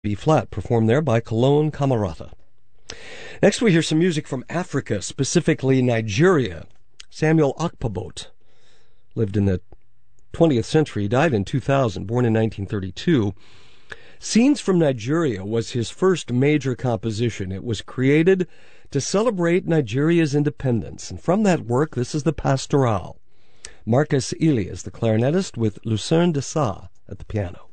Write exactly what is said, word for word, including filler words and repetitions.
B-flat, performed there by Cologne Camerata. Next we hear some music from Africa, specifically Nigeria. Samuel Okpebholo lived in the twentieth century, died in two thousand, born in nineteen thirty-two. Scenes from Nigeria was his first major composition. It was created to celebrate Nigeria's independence, and from that work, this is the Pastoral. Marcus Ely is the clarinetist with Lucerne de Sa at the piano.